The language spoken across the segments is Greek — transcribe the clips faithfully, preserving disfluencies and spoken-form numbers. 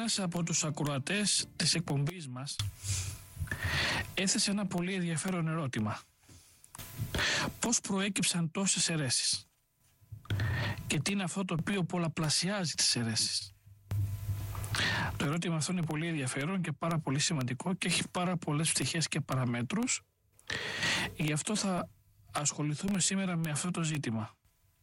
ένας από τους ακροατές της εκπομπής μας έθεσε ένα πολύ ενδιαφέρον ερώτημα. Πώς προέκυψαν τόσες αιρέσεις και τι είναι αυτό το οποίο πολλαπλασιάζει τις αιρέσεις? Το ερώτημα αυτό είναι πολύ ενδιαφέρον και πάρα πολύ σημαντικό και έχει πάρα πολλές πτυχές και παραμέτρους. Γι' αυτό θα ασχοληθούμε σήμερα με αυτό το ζήτημα.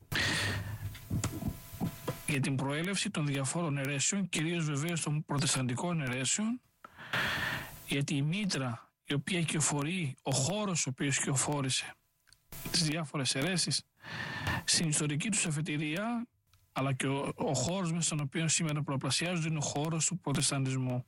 Για την προέλευση των διαφόρων αιρέσεων, κυρίως βεβαίως των προτεσταντικών αιρέσεων, γιατί η μήτρα η οποία κυοφορεί, ο χώρος ο οποίος κυοφόρησε τις διάφορες αιρέσεις στην ιστορική τους αφετηρία, αλλά και ο, ο χώρος μέσα στον οποίο σήμερα πολλαπλασιάζονται είναι ο χώρος του προτεσταντισμού.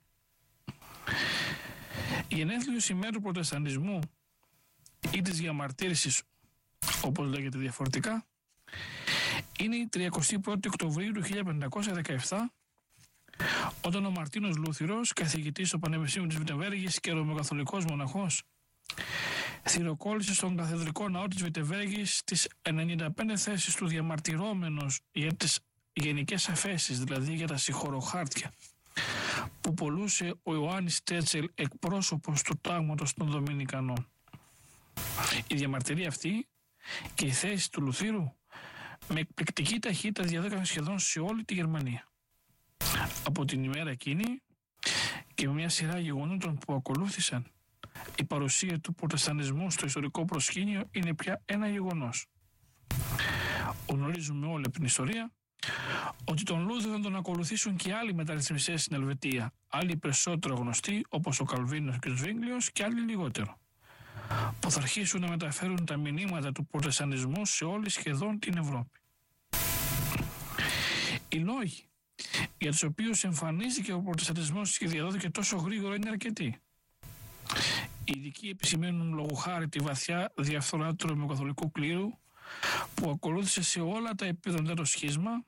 Η ενέθλιος ημέρα του προτεσταντισμού ή της διαμαρτύρησης, όπως λέγεται διαφορετικά, είναι η τριαντάτη πρώτη Οκτωβρίου του χίλια πεντακόσια δεκαεπτά, όταν ο Μαρτίνος Λούθυρος, καθηγητής στο Πανεπιστήμιο της Βιτεβέργης και ρωμαιοκαθολικός μοναχός, θυροκόλλησε στον καθεδρικό ναό της Βιτεβέργης τις ενενήντα πέντε θέσεις του διαμαρτυρόμενος για τις γενικές αφέσεις, δηλαδή για τα συγχωροχάρτια, που πωλούσε ο Ιωάννης Τέτσελ, εκπρόσωπος του τάγματος των Δομινικανών. Η διαμαρτυρία αυτή και η θέση του Λουθύρου με εκπληκτική ταχύτητα διαδέκαν σχεδόν σε όλη τη Γερμανία. Από την ημέρα εκείνη και με μια σειρά γεγονότων που ακολούθησαν, η παρουσία του προτεσταντισμού στο ιστορικό προσκήνιο είναι πια ένα γεγονός. Γνωρίζουμε όλοι από την ιστορία ότι τον Λούθερο τον ακολουθήσουν και άλλοι μεταρρυθμιστές στην Ελβετία, άλλοι περισσότερο γνωστοί όπως ο Καλβίνος και ο Σβίγγλιος και άλλοι λιγότερο, που θα αρχίσουν να μεταφέρουν τα μηνύματα του προτεσταντισμού σε όλη σχεδόν την Ευρώπη. Οι λόγοι για τους οποίους εμφανίστηκε ο προτεσταντισμός και διαδόθηκε τόσο γρήγορα είναι αρκετοί. Οι ειδικοί επισημαίνουν λόγω χάρη τη βαθιά διαφθορά του ρωμαιοκαθολικού κλήρου που ακολούθησε σε όλα τα επίπεδα το σχίσμα,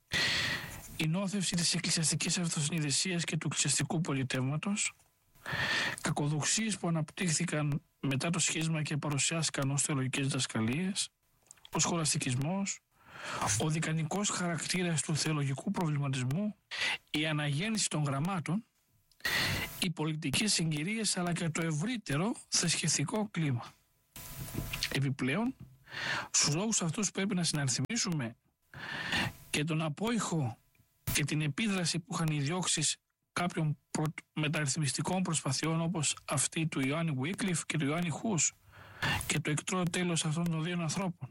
η νόθευση της εκκλησιαστικής αυτοσυνειδησίας και του εκκλησιαστικού πολιτεύματος, κακοδοξίες που αναπτύχθηκαν μετά το σχίσμα και παρουσιάστηκαν ως θεολογικές διδασκαλίες, ο σχολαστικισμός, ο δικανικός χαρακτήρας του θεολογικού προβληματισμού, η αναγέννηση των γραμμάτων, οι πολιτικές συγκυρίες αλλά και το ευρύτερο θρησκευτικό κλίμα. Επιπλέον, στους λόγους αυτούς πρέπει να συναρθιμίσουμε και τον απόϊχο και την επίδραση που είχαν οι διώξεις κάποιων προ... μεταρρυθμιστικών προσπαθειών όπως αυτή του Ιωάννη Βουίκλιφ και του Ιωάννη Χούς και το εκτρό τέλος αυτών των δύο ανθρώπων.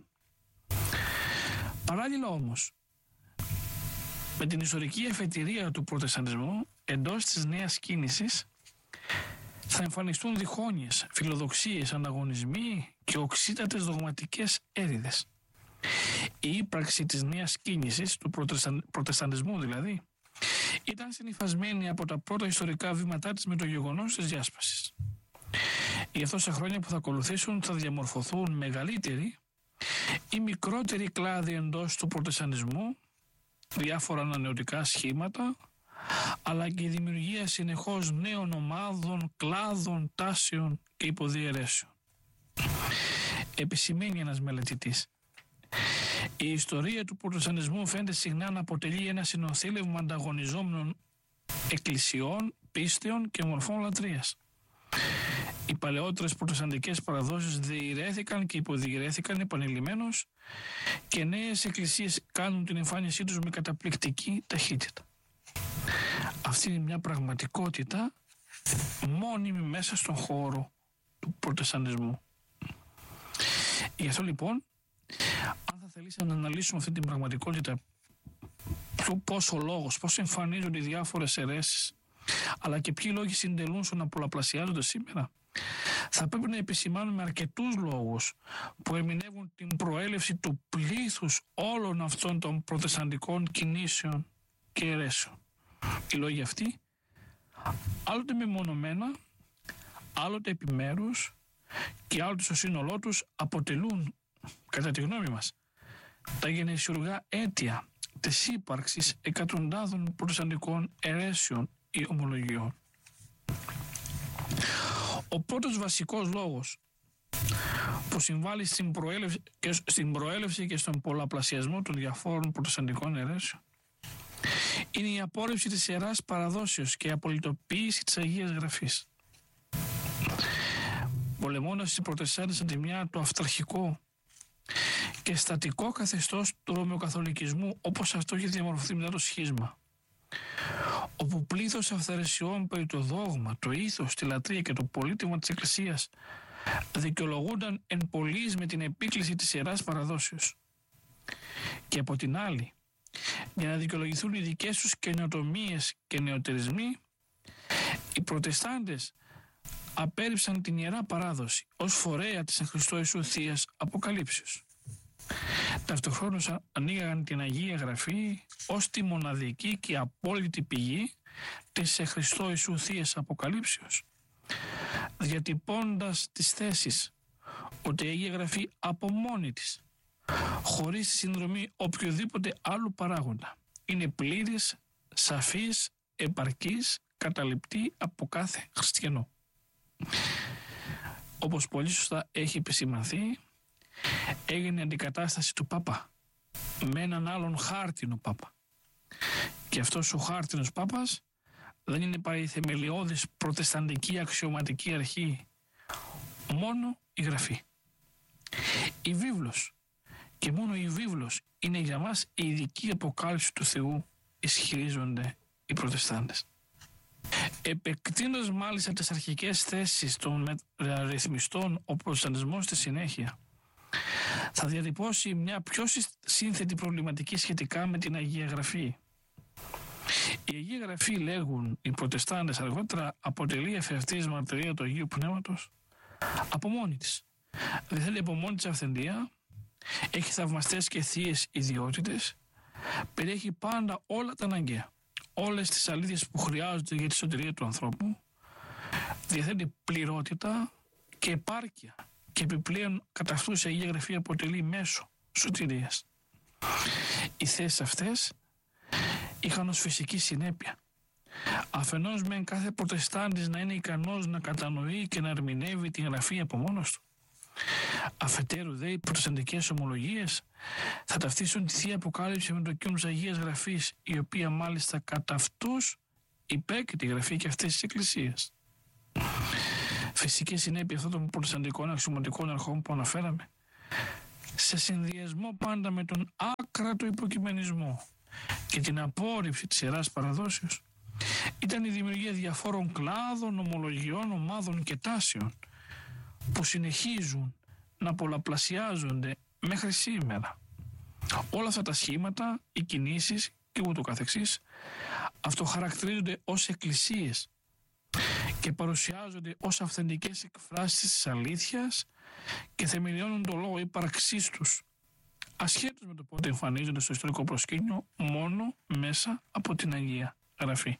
Παράλληλα όμως, με την ιστορική εφετηρία του προτεσταντισμού εντός της νέας κίνησης θα εμφανιστούν διχόνοιες, φιλοδοξίες, ανταγωνισμοί και οξύτατες δογματικές έρηδες. Η ύπαρξη της νέας κίνησης, του προτεσταντισμού δηλαδή, ήταν συνυφασμένη από τα πρώτα ιστορικά βήματά της με το γεγονός της διάσπασης. Γι' αυτό σε χρόνια που θα ακολουθήσουν θα διαμορφωθούν μεγαλύτεροι ή μικρότεροι κλάδοι εντός του προτεσταντισμού, διάφορα ανανεωτικά σχήματα, αλλά και η δημιουργία συνεχώς νέων ομάδων, κλάδων, τάσεων και υποδιαιρέσεων. Επισημαίνει ένας μελετητής, η ιστορία του προτεσταντισμού φαίνεται συχνά να αποτελεί ένα συνοθήλευμα ανταγωνιζόμενων εκκλησιών, πίστεων και μορφών λατρείας. Οι παλαιότερες προτεσταντικές παραδόσεις διηρέθηκαν και υποδιηρέθηκαν επανειλημμένως και νέες εκκλησίες κάνουν την εμφάνισή τους με καταπληκτική ταχύτητα. Αυτή είναι μια πραγματικότητα μόνιμη μέσα στον χώρο του προτεσταντισμού. Γι' αυτό λοιπόν, αν θα θελήσαμε να αναλύσουμε αυτή την πραγματικότητα, το πώς ο λόγος, πώς εμφανίζονται οι διάφορες αιρέσεις, αλλά και ποιοι λόγοι συντελούν στο να πολλαπλασιάζονται σήμερα, θα πρέπει να επισημάνουμε αρκετούς λόγους που ερμηνεύουν την προέλευση του πλήθους όλων αυτών των προτεσταντικών κινήσεων και αιρέσεων. Οι λόγοι αυτοί, άλλοτε μεμονωμένα, άλλοτε επιμέρους και άλλοτε στο σύνολό τους, αποτελούν, κατά τη γνώμη μας, τα γενεσιουργά αίτια της ύπαρξης εκατοντάδων προτεσταντικών αιρέσεων ή ομολογιών. Ο πρώτος βασικός λόγος που συμβάλλει στην προέλευση και, στην προέλευση και στον πολλαπλασιασμό των διαφόρων προτεσταντικών αιρέσεων είναι η απόρριψη της Ιεράς Παραδόσεως και η απολυτοποίηση της Αγίας Γραφής. Πολεμώντας οι Προτεστάντες από τη μια το αυταρχικό και στατικό καθεστώς του Ρωμαιοκαθολικισμού, όπως αυτό έχει διαμορφωθεί μετά το σχίσμα, όπου πλήθος αυθαιρεσιών περί το δόγμα, το ήθος, τη λατρεία και το πολίτευμα της Εκκλησίας δικαιολογούνταν εν πολλοίς με την επίκληση της Ιεράς Παραδόσεως. Και από την άλλη, για να δικαιολογηθούν οι δικές τους καινοτομίες και νεωτερισμοί, οι Προτεστάντες απέρριψαν την Ιερά Παράδοση ως φορέα της εν Χριστώ Ιησού Θείας Αποκαλύψεως. Ταυτοχρόνως ανοίγαγαν την Αγία Γραφή ως τη μοναδική και απόλυτη πηγή της εν Χριστώ Ιησού Θείας Αποκαλύψεως, διατυπώντας τις θέσεις ότι η Αγία Γραφή από μόνη της, χωρίς τη συνδρομή οποιοδήποτε άλλου παράγοντα, είναι πλήρης, σαφής, επαρκής, καταληπτή από κάθε χριστιανό. Όπως πολύ σωστά έχει επισημανθεί, έγινε αντικατάσταση του Πάπα με έναν άλλον χάρτινο Πάπα. Και αυτός ο χάρτινος Πάπας δεν είναι παρά η θεμελιώδης προτεσταντική αξιωματική αρχή, μόνο η Γραφή. Η βίβλος, και μόνο η βίβλος, είναι για μας η ειδική αποκάλυψη του Θεού, ισχυρίζονται οι Προτεστάντες. Επεκτείνοντας μάλιστα τις αρχικές θέσεις των ρυθμιστών, ο Προτεσταντισμός στη συνέχεια θα διατυπώσει μια πιο σύνθετη προβληματική σχετικά με την Αγία Γραφή. Η Αγία Γραφή, λέγουν οι Προτεστάντες αργότερα, αποτελεί εφ' μαρτυρία του Αγίου Πνεύματος από μόνη της. Δεν θέλει από μόνη της αυθεντία, έχει θαυμαστές και θείες ιδιότητες, περιέχει πάντα όλα τα αναγκαία, όλες τις αλήθειες που χρειάζονται για τη σωτηρία του ανθρώπου, διαθέτει πληρότητα και επάρκεια και επιπλέον κατά αυτούς η Αγία Γραφή αποτελεί μέσο σωτηρίας. Οι θέσεις αυτές είχαν ως φυσική συνέπεια αφενός μεν κάθε Προτεστάντης να είναι ικανός να κατανοεί και να ερμηνεύει την Γραφή από μόνος του, αφετέρου δε οι προτεσταντικές ομολογίες θα ταυτίσουν τη Θεία Αποκάλυψη με το κείμενο της Αγίας Γραφής, η οποία μάλιστα κατά αυτούς υπέκειται τη Γραφή και αυτές της Εκκλησίας. Φυσική συνέπεια αυτών των προτεσταντικών αξιωματικών αρχών που αναφέραμε, σε συνδυασμό πάντα με τον άκρατο υποκειμενισμό και την απόρριψη της Ιεράς Παραδόσεως, ήταν η δημιουργία διαφόρων κλάδων, ομολογιών, ομάδων και τάσεων που συνεχίζουν να πολλαπλασιάζονται μέχρι σήμερα. Όλα αυτά τα σχήματα, οι κινήσεις και ούτω καθεξής, αυτοχαρακτηρίζονται ως εκκλησίες και παρουσιάζονται ως αυθεντικές εκφράσεις της αλήθειας και θεμελιώνουν το λόγο ύπαρξής τους, ασχέτως με το πότε εμφανίζονται στο ιστορικό προσκήνιο, μόνο μέσα από την Αγία Γραφή.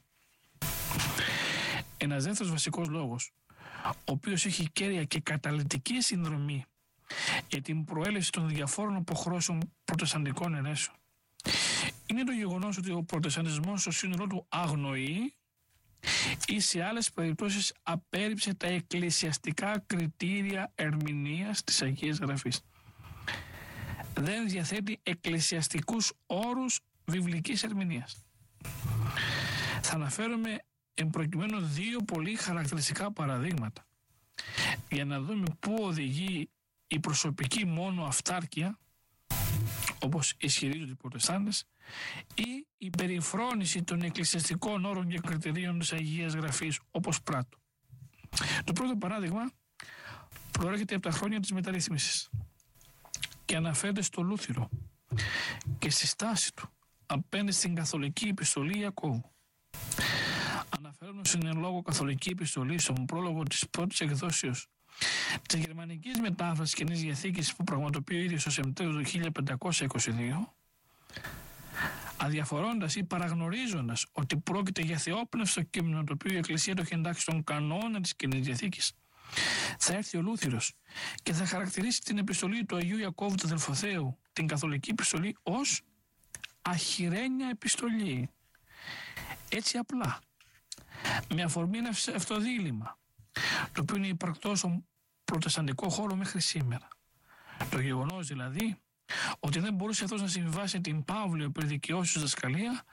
Ένας δεύτερος βασικός λόγος, ο οποίος έχει κέρια και καταλυτική συνδρομή για την προέλευση των διαφόρων αποχρώσεων προτεσταντικών αιρέσεων, είναι το γεγονός ότι ο προτεσταντισμός στο σύνολό του αγνοεί ή σε άλλες περιπτώσεις απέρριψε τα εκκλησιαστικά κριτήρια ερμηνείας της Αγίας Γραφής. Δεν διαθέτει εκκλησιαστικούς όρους βιβλικής ερμηνείας. Θα αναφέρουμε εν προκειμένου δύο πολύ χαρακτηριστικά παραδείγματα για να δούμε πού οδηγεί η προσωπική μόνο αυτάρκεια, όπως ισχυρίζονται οι Προτεστάντες, ή η περιφρόνηση των εκκλησιαστικών όρων και κριτηρίων της Αγίας Γραφής, όπως πράττω. Το πρώτο παράδειγμα προέρχεται από τα χρόνια της μεταρρύθμισης και αναφέρεται στο Λούθυρο και στη στάση του απέναντι στην καθολική επιστολή Ιακώβου. Αναφέρομαι στην εν λόγω καθολική επιστολή στον πρόλογο της πρώτης εκδόσεως της γερμανικής μετάφρασης Καινής Διαθήκης που πραγματοποιεί ο ίδιος το Σεπτέμβριο του χίλια πεντακόσια είκοσι δύο, αδιαφορώντας ή παραγνωρίζοντας ότι πρόκειται για θεόπνευστο κείμενο το οποίο η Εκκλησία το έχει εντάξει στον κανόνα της Καινής Διαθήκης, θα έρθει ο Λούθυρος και θα χαρακτηρίσει την επιστολή του Αγίου Ιακώβου του Αδελφοθέου, την καθολική επιστολή, ως αχυρένια επιστολή. Έτσι απλά, με αφορμή ένα αυτοδίλημμα, το οποίο είναι υπαρκτό στον προτεσταντικό χώρο μέχρι σήμερα. Το γεγονός δηλαδή ότι δεν μπορούσε αυτός να συμβάσει την παύλιο περί δικαιώσεως δασκαλία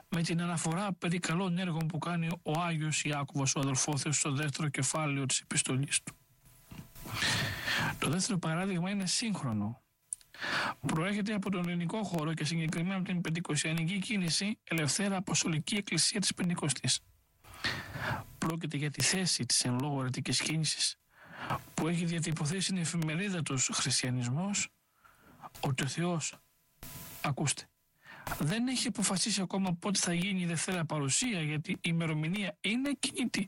με την αναφορά περί καλών έργων που κάνει ο Άγιος Ιάκωβος ο αδελφόθεος στο δεύτερο κεφάλαιο της επιστολής του. Το δεύτερο παράδειγμα είναι σύγχρονο. Προέρχεται από τον ελληνικό χώρο και συγκεκριμένα από την πεντηκοσιανική κίνηση Ελευθέρα Αποστολική Εκκλησία της Πεντηκοστής. Πρόκειται για τη θέση της εν λόγω αιρετικής κίνησης που έχει διατυπωθεί στην εφημερίδα τους Χριστιανισμός ότι ο Θεός, ακούστε, δεν έχει αποφασίσει ακόμα πότε θα γίνει η Δευτέρα Παρουσία, γιατί η ημερομηνία είναι κινητή.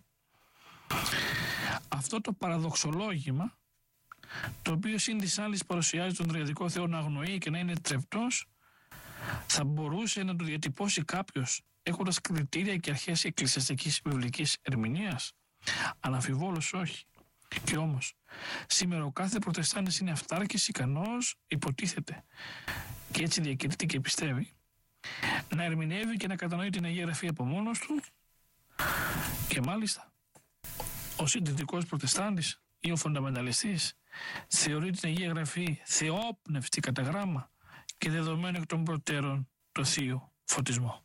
Αυτό το παραδοξολόγημα, το οποίο σύν της άλλης παρουσιάζει τον τριαδικό Θεό να αγνοεί και να είναι τρεπτός, θα μπορούσε να το διατυπώσει κάποιος έχοντας κριτήρια και αρχές εκκλησιαστικής βιβλικής ερμηνείας? Αναμφιβόλως όχι. Και όμως, σήμερα ο κάθε προτεστάντης είναι αυτάρκης, ικανός, υποτίθεται, και έτσι διακηρύττει και πιστεύει, να ερμηνεύει και να κατανοεί την Αγία Γραφή από μόνος του, και μάλιστα ο συντηρητικός προτεστάντης ή ο φονταμενταλιστής θεωρεί την Αγία Γραφή θεόπνευστη κατά γράμμα και δεδομένο εκ των προτέρων το θείο φωτισμό.